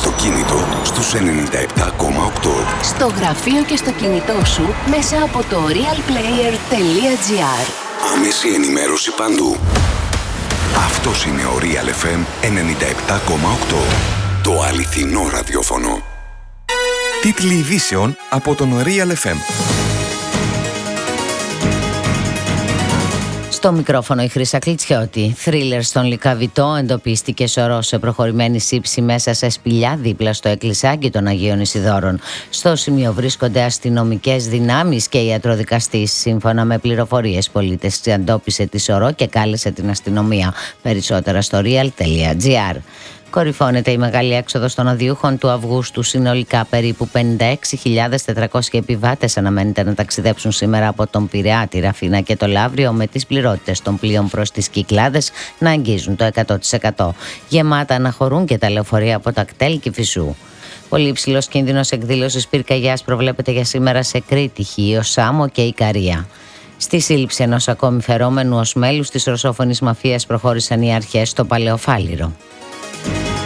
αυτοκίνητο στους 97,8. Στο γραφείο και στο κινητό σου μέσα από το realplayer.gr. Άμεση ενημέρωση παντού. Αυτός είναι ο Real FM 97,8. Το αληθινό ραδιόφωνο. Τίτλοι ειδήσεων από τον Real FM. Στο μικρόφωνο η Χρύσα Κλιτσιώτη. Θρίλερ στον Λυκαβητό. Εντοπίστηκε σωρός σε προχωρημένη σύψη μέσα σε σπηλιά δίπλα στο εκκλησάκι των Αγίων Ισιδώρων. Στο σημείο βρίσκονται αστυνομικές δυνάμεις και ιατροδικαστής. Σύμφωνα με πληροφορίες, πολίτες εντόπισε τη σωρό και κάλεσε την αστυνομία. Περισσότερα στο real.gr. Κορυφώνεται η μεγάλη έξοδος των οδειούχων του Αυγούστου. Συνολικά περίπου 56.400 επιβάτες αναμένεται να ταξιδέψουν σήμερα από τον Πειραιά, τη Ραφίνα και το Λαύριο, με τις πληρότητες των πλοίων προς τις Κυκλάδες να αγγίζουν το 100%. Γεμάτα αναχωρούν και τα λεωφορεία από Τακτέλ και Φυσού. Πολύ υψηλός κίνδυνος εκδήλωσης πυρκαγιάς προβλέπεται για σήμερα σε Κρήτη, Χίο, Σάμο και Ικαρία. Στη σύλληψη ενός ακόμη φερόμενου ως μέλους της ρωσόφωνης μαφίας προχώρησαν οι αρχές στο Παλαιοφάλιρο.